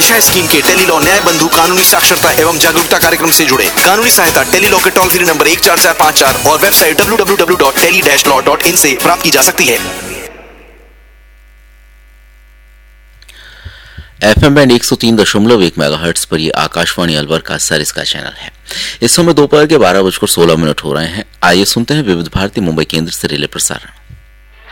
दिशा scheme के tele law न्याय बंधु कानूनी साक्षरता एवं जागरूकता कार्यक्रम से जुड़े। कानूनी सहायता टेली लॉ के टोल फ्री नंबर 14454 और वेबसाइट www.tele-law.in से प्राप्त की जा सकती है। FM बैंड 103.1 मेगाहर्ट्ज पर ये आकाशवाणी अलवर का सरिस का चैनल है। इस समय दोपहर के 12:16 हो रहे हैं। आइए सुनते हैं विविध भारती मुंबई केंद्र से रिले प्रसारण।